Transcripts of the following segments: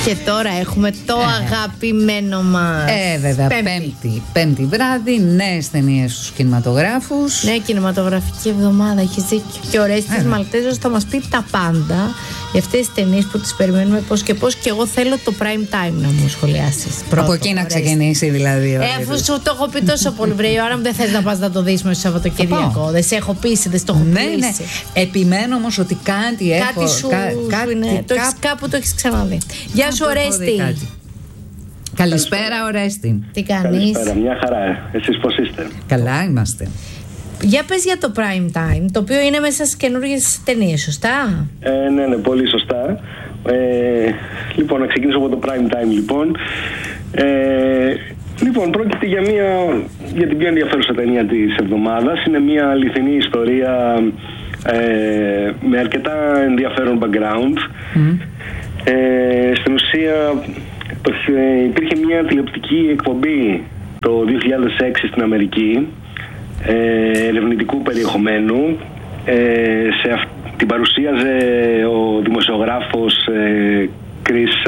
Και τώρα έχουμε το αγαπημένο μας. Βέβαια, πέμπτη βράδυ, νέες ταινίες στους κινηματογράφους. Ναι, κινηματογραφική εβδομάδα, έχεις δίκιο. Και ο Ρέστης Μαλτέζος θα μας πει τα πάντα για αυτές τις ταινίες που τις περιμένουμε πώς και πώς. Και εγώ θέλω το prime time να μου σχολιάσεις. Από εκεί να ξεκινήσει δηλαδή. Αφού σου το έχω πει τόσο πολύ, βρε, η ώρα μου δεν θες να πας να το δεις με το Σαββατοκύριακο. Δεν σε έχω πείσει, δεν στο έχω πείσει. Ναι. Επιμένω όμως ότι κάτι έχω. Κάπου το έχεις ξαναδεί. Γεια σου, Ορέστη. Καλησπέρα, Ορέστη. Τι κάνεις? Καλησπέρα, μια χαρά. Εσείς πώς είστε? Καλά είμαστε. Για πες για το prime time, το οποίο είναι μέσα στις καινούργιες ταινίες, σωστά? Ναι, πολύ σωστά. Λοιπόν, να ξεκινήσω από το prime time, λοιπόν. Λοιπόν, πρόκειται για την πιο ενδιαφέρουσα ταινία της εβδομάδας. Είναι μια αληθινή ιστορία με αρκετά ενδιαφέρον background. Στην ουσία υπήρχε μια τηλεοπτική εκπομπή το 2006 στην Αμερική ερευνητικού περιεχομένου. Την παρουσίαζε ο δημοσιογράφος Chris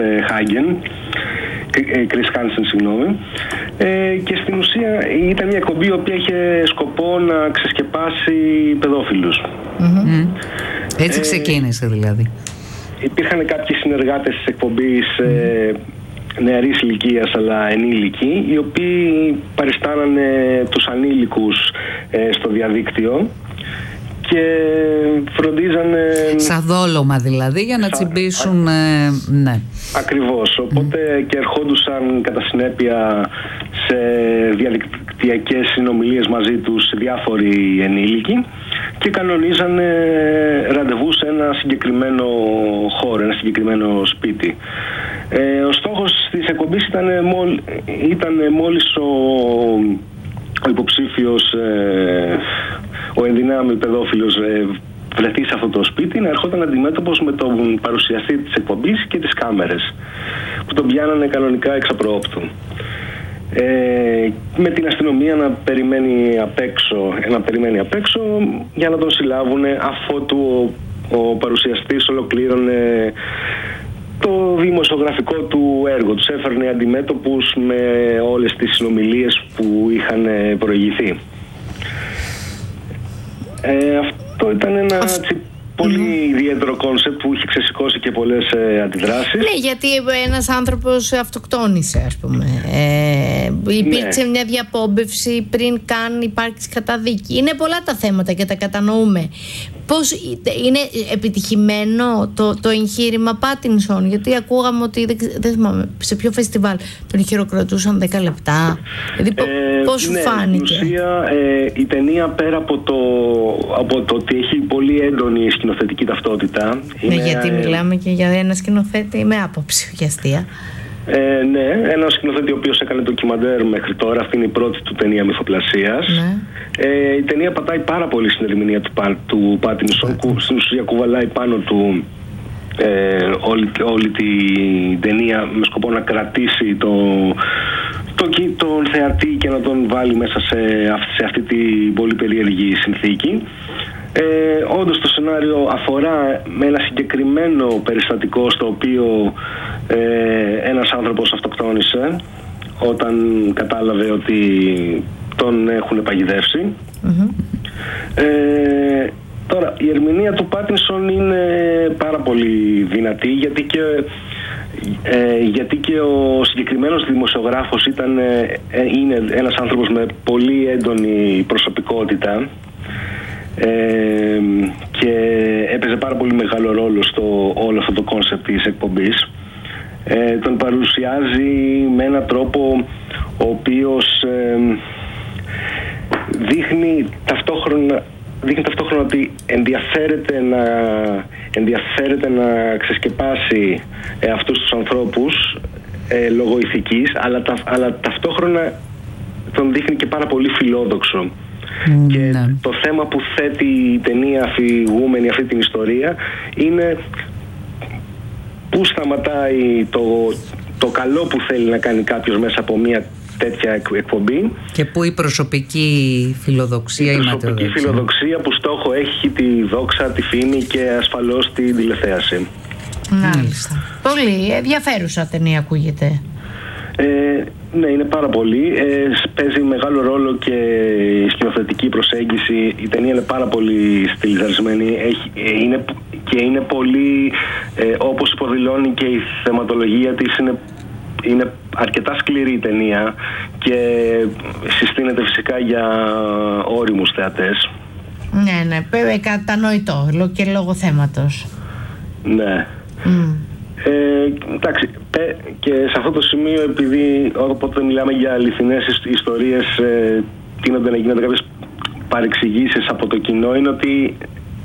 Hansen, συγγνώμη. Και στην ουσία ήταν μια εκπομπή η οποία είχε σκοπό να ξεσκεπάσει παιδόφιλους. Έτσι ξεκίνησε δηλαδή. Υπήρχαν κάποιοι συνεργάτες της εκπομπής νεαρής ηλικίας αλλά ενήλικοι, οι οποίοι παριστάνανε τους ανήλικους στο διαδίκτυο και φροντίζανε... Σαν δόλωμα δηλαδή, για να τσιμπήσουν... ναι. Ακριβώς. Οπότε και ερχόντουσαν κατά συνέπεια σε διαδικτυακές συνομιλίες μαζί τους διάφοροι ενήλικοι και κανονίζανε ραντεβού σε ένα συγκεκριμένο χώρο, ένα συγκεκριμένο σπίτι. Ο στόχος της εκπομπής ήταν μόλις ο υποψήφιος, ο ενδυνάμει παιδόφιλος βρεθεί σε αυτό το σπίτι, να ερχόταν αντιμέτωπος με τον παρουσιαστή της εκπομπής και τις κάμερες που τον πιάνανε κανονικά εξ απροόπτου. Με την αστυνομία να περιμένει απ' έξω για να τον συλλάβουν, αφότου ο παρουσιαστής ολοκλήρωνε το δημοσιογραφικό του έργο. Τους έφερνε αντιμέτωπους με όλες τις συνομιλίες που είχαν προηγηθεί. Αυτό ήταν ένα πολύ ιδιαίτερο κόνσεπτ που είχε ξεσηκώσει και πολλές αντιδράσεις. Ναι, γιατί ένας άνθρωπος αυτοκτόνησε, ας πούμε. Υπήρξε μια διαπόμπευση πριν καν υπάρξει καταδίκη. Είναι πολλά τα θέματα και τα κατανοούμε. Πώς είναι επιτυχημένο το εγχείρημα Πάτινσον? Γιατί ακούγαμε ότι δεν θυμάμαι σε ποιο φεστιβάλ τον χειροκροτούσαν 10 λεπτά. Δηλαδή πώς σου φάνηκε? Στην ουσία η ταινία, πέρα από το ότι έχει πολύ έντονη σκηνοθετική ταυτότητα. Ναι, γιατί μιλάμε και για ένα σκηνοθέτη με άποψη και αστεία. Ναι, ένα σκηνοθέτη ο οποίος έκανε ντοκιμαντέρ μέχρι τώρα. Αυτή είναι η πρώτη του ταινία μυθοπλασίας. Ναι. Η ταινία πατάει πάρα πολύ στην ερμηνεία του Πάτινσον, που στην ουσία κουβαλάει πάνω του όλη την ταινία με σκοπό να κρατήσει τον θεατή και να τον βάλει μέσα σε αυτή την πολύ περίεργη συνθήκη. Όντως το σενάριο αφορά με ένα συγκεκριμένο περιστατικό στο οποίο ένας άνθρωπος αυτοκτόνησε όταν κατάλαβε ότι τον έχουν παγιδεύσει. Τώρα η ερμηνεία του Πάτινσον είναι πάρα πολύ δυνατή, γιατί και ο συγκεκριμένος δημοσιογράφος είναι ένας άνθρωπος με πολύ έντονη προσωπικότητα και έπαιζε πάρα πολύ μεγάλο ρόλο στο όλο αυτό το κόνσεπτ της εκπομπής. Τον παρουσιάζει με έναν τρόπο ο οποίος δείχνει ταυτόχρονα ότι ενδιαφέρεται να ξεσκεπάσει αυτούς τους ανθρώπους λόγω ηθικής, αλλά ταυτόχρονα τον δείχνει και πάρα πολύ φιλόδοξο. Και το θέμα που θέτει η ταινία αφηγούμενη αυτή την ιστορία είναι πού σταματάει το καλό που θέλει να κάνει κάποιος μέσα από μια τέτοια εκπομπή και πού η προσωπική φιλοδοξία, η προσωπική φιλοδοξία που στόχο έχει τη δόξα, τη φήμη και ασφαλώς την τηλεθέαση. Μάλιστα. Πολύ ενδιαφέρουσα ταινία ακούγεται. Ναι, είναι πάρα πολύ. Παίζει μεγάλο ρόλο και η σκηνοθετική προσέγγιση. Η ταινία είναι πάρα πολύ στιλιζαρισμένη. Είναι πολύ, όπως υποδηλώνει και η θεματολογία της, είναι αρκετά σκληρή η ταινία και συστήνεται φυσικά για όριμους θεατές. Ναι, κατανοητό και λόγω θέματος. Ναι. Εντάξει, και σε αυτό το σημείο, επειδή όποτε μιλάμε για αληθινές ιστορίες τείνονται να γίνονται κάποιες παρεξηγήσεις από το κοινό, είναι ότι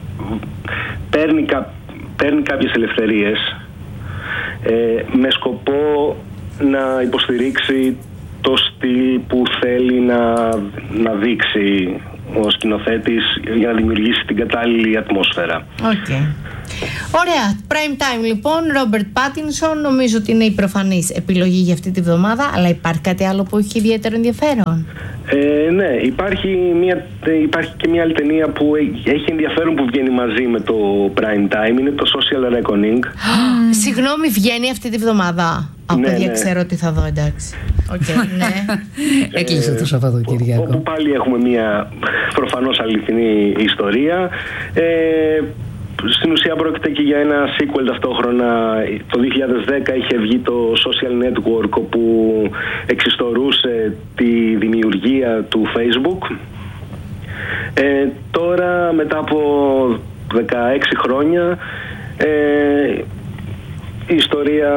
παίρνει κάποιες ελευθερίες με σκοπό να υποστηρίξει το στυλ που θέλει να δείξει ο σκηνοθέτης για να δημιουργήσει την κατάλληλη ατμόσφαιρα. Okay. Ωραία. Prime time λοιπόν, Ρόμπερτ Πάτινσον, νομίζω ότι είναι η προφανής επιλογή για αυτή τη βδομάδα, αλλά υπάρχει κάτι άλλο που έχει ιδιαίτερο ενδιαφέρον? Ναι, υπάρχει και μια άλλη ταινία που έχει ενδιαφέρον που βγαίνει μαζί με το Prime Time, είναι το Social Reckoning. Συγγνώμη, βγαίνει αυτή τη βδομάδα? Παιδιά, ξέρω τι θα δω, εντάξει. Ναι. Έκλεισε το Σαββατοκύριακο. Όπου πάλι έχουμε μια προφανώς αληθινή ιστορία. Στην ουσία πρόκειται και για ένα sequel ταυτόχρονα. Το 2010 είχε βγει το Social Network, όπου εξιστορούσε τη δημιουργία του Facebook. Τώρα, μετά από 16 χρόνια, η ιστορία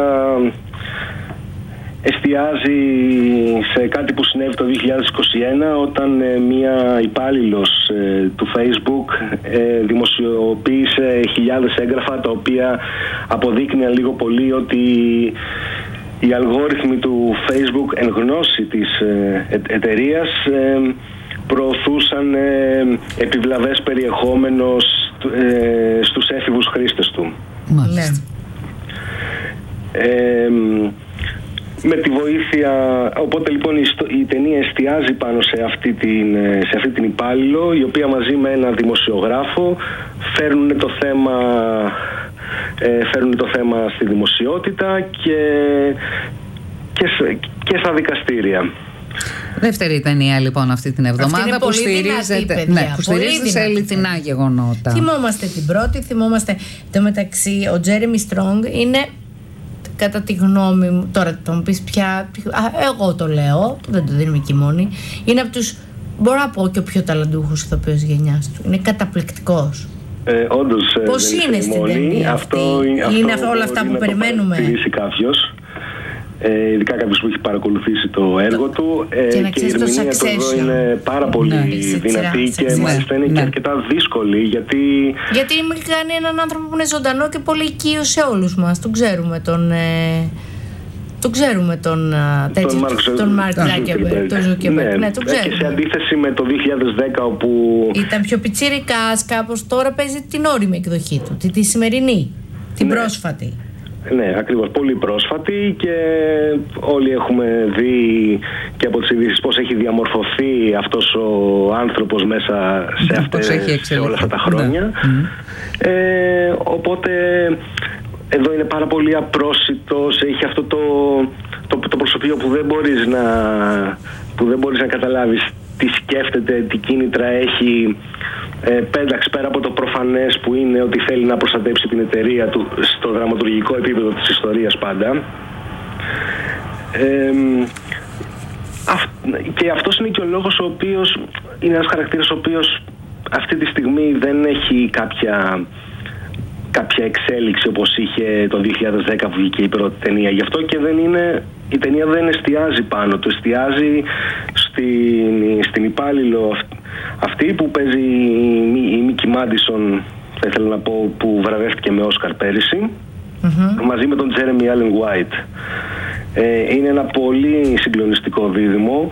εστιάζει σε κάτι που συνέβη το 2021, όταν μία υπάλληλος του Facebook δημοσιοποίησε χιλιάδες έγγραφα, τα οποία αποδείκνυαν λίγο πολύ ότι οι αλγόριθμοι του Facebook, εν γνώση της εταιρείας, προωθούσαν επιβλαβές περιεχόμενο στους έφηβους χρήστες του. Μάλιστα. Με τη βοήθεια, οπότε λοιπόν η ταινία εστιάζει πάνω σε αυτή την υπάλληλο, η οποία μαζί με ένα δημοσιογράφο φέρνουν το θέμα στη δημοσιότητα και στα δικαστήρια. Δεύτερη ταινία λοιπόν αυτή την εβδομάδα που στηρίζεται σε αληθινά γεγονότα. Θυμόμαστε την πρώτη, το μεταξύ ο Τζέρεμι Στρόγκ είναι, κατά τη γνώμη μου, τώρα το μου πεις πια, εγώ το λέω, δεν το δίνουμε και μόνοι, είναι από τους, μπορώ να πω, και ο πιο ταλαντούχος ηθοποιός γενιάς του. Είναι καταπληκτικός. Όντως, πώς είναι στην ταινία αυτή? Είναι όλα αυτά που περιμένουμε? Κάποιος, ειδικά κάποιος που έχει παρακολουθήσει το έργο του, και η ερμηνεία του εδώ είναι πάρα πολύ δυνατή και μάλιστα είναι και αρκετά δύσκολη, γιατί κάνει έναν άνθρωπο που είναι ζωντανό και πολύ οικείο σε όλους μας. Τον ξέρουμε τον Μαρκ Ζάκερμπεργκ, τον Ζούκερμπεργκ. Ναι, τον ξέρουμε. Και σε αντίθεση με το 2010, όπου ήταν πιο πιτσιρικάς κάπως, τώρα παίζει την όριμη εκδοχή του, τη σημερινή, την πρόσφατη. Ναι, ακριβώς, πολύ πρόσφατη, και όλοι έχουμε δει και από τις ειδήσεις πώς έχει διαμορφωθεί αυτός ο άνθρωπος μέσα σε όλα αυτά τα χρόνια. Οπότε εδώ είναι πάρα πολύ απρόσιτος, έχει αυτό το προσωπείο που δεν μπορείς να καταλάβεις τι σκέφτεται, τι κίνητρα έχει, πέρα από το προφανές που είναι ότι θέλει να προστατέψει την εταιρεία του στο δραματουργικό επίπεδο της ιστορίας πάντα. Και αυτός είναι και ο λόγος ο οποίος είναι ένας χαρακτήρας ο οποίος αυτή τη στιγμή δεν έχει κάποια εξέλιξη όπως είχε το 2010 που βγήκε η πρώτη ταινία. Γι' αυτό και η ταινία δεν εστιάζει πάνω του, εστιάζει στην υπάλληλο αυτή που παίζει η Μίκη Μάντισον, θα ήθελα να πω, που βραβεύτηκε με Όσκαρ πέρυσι, μαζί με τον Τζέρεμι Άλεν Γουάιτ. Είναι ένα πολύ συγκλονιστικό δίδυμο.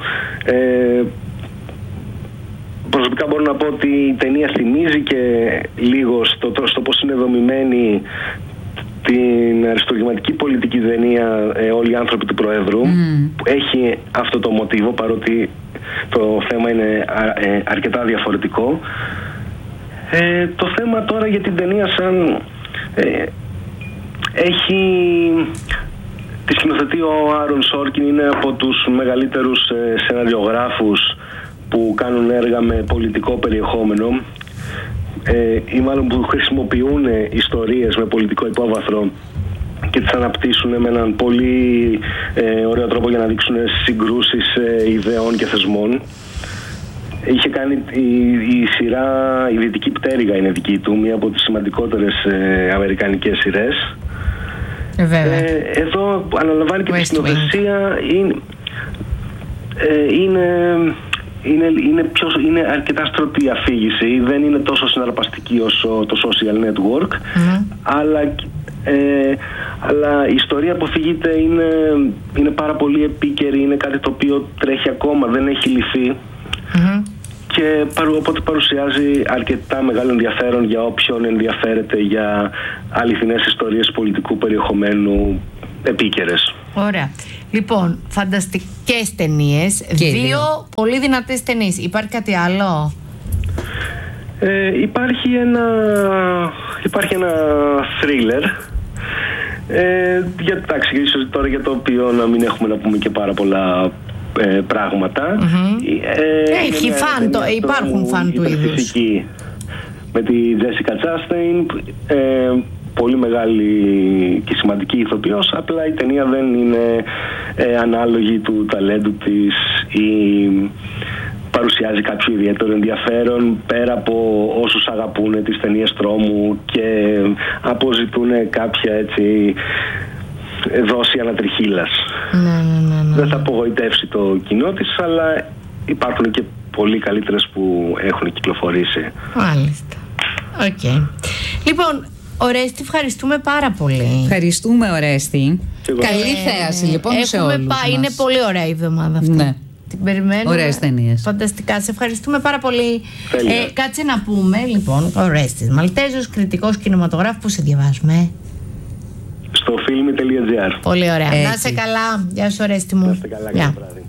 Προσωπικά μπορώ να πω ότι η ταινία θυμίζει και λίγο στο πώς είναι δομημένη την αριστοκρατική πολιτική ταινία Όλοι οι άνθρωποι του Προέδρου, που έχει αυτό το μοτίβο, παρότι το θέμα είναι αρκετά διαφορετικό. Το θέμα τώρα για την ταινία σαν Τη σκηνοθετεί ο Άρον Σόρκιν, είναι από τους μεγαλύτερους σεναριογράφους που κάνουν έργα με πολιτικό περιεχόμενο ή μάλλον που χρησιμοποιούν ιστορίες με πολιτικό υπόβαθρο και τις αναπτύσσουν με έναν πολύ ωραίο τρόπο για να δείξουν συγκρούσεις ιδεών και θεσμών. Είχε κάνει η σειρά «Η Δυτική Πτέρυγα» είναι δική του, μία από τις σημαντικότερες αμερικανικές σειρές. Εδώ αναλαμβάνει και τη σκηνοθεσία. Είναι αρκετά στρωτή αφήγηση. Δεν είναι τόσο συναρπαστική όσο το Social Network, αλλά η ιστορία που αφηγείται είναι πάρα πολύ επίκαιρη. Είναι κάτι το οποίο τρέχει ακόμα, δεν έχει λυθεί. Και οπότε παρουσιάζει αρκετά μεγάλο ενδιαφέρον για όποιον ενδιαφέρεται για αληθινές ιστορίες πολιτικού περιεχομένου επίκαιρες. Ωραία. Λοιπόν, φανταστικές ταινίες, δύο πολύ δυνατές ταινίες. Υπάρχει κάτι άλλο? Υπάρχει ένα thriller. Ίσως τώρα για το οποίο να μην έχουμε να πούμε και πάρα πολλά πράγματα. Έχει φαν, υπάρχουν φαν του είδους. Με τη Τζέσικα Τσάστεϊν, πολύ μεγάλη και σημαντική ηθοποιός, απλά η ταινία δεν είναι ανάλογη του ταλέντου της ή παρουσιάζει κάποιο ιδιαίτερο ενδιαφέρον πέρα από όσους αγαπούν τις ταινίες τρόμου και αποζητούν κάποια έτσι δόση ανατριχύλας. Ναι. Δεν θα απογοητεύσει το κοινό της, αλλά υπάρχουν και πολύ καλύτερες που έχουν κυκλοφορήσει. Μάλιστα. Οκ. Λοιπόν, Ορέστη, ευχαριστούμε πάρα πολύ. Ευχαριστούμε, Ορέστη. Καλή θέαση λοιπόν σε όλους μας. Είναι πολύ ωραία η εβδομάδα αυτή. Ναι. Την περιμένουμε. Ωραίες ταινίες. Φανταστικά. Σε ευχαριστούμε πάρα πολύ. Κάτσε να πούμε λοιπόν, Ορέστης Μαλτέζος, κριτικός κινηματογράφου. Πού σε διαβάζουμε? Στο filmy.gr. Πολύ ωραία. Να είσαι καλά. Γεια σου, Ορέστη μου. Να είστε καλά.